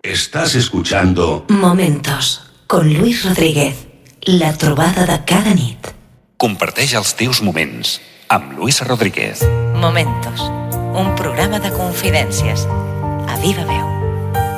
Estás escuchando Momentos con Luis Rodríguez, la trobada de cada nit. Comparteix els teus moments amb Luis Rodríguez. Momentos, un programa de confidències a viva veu.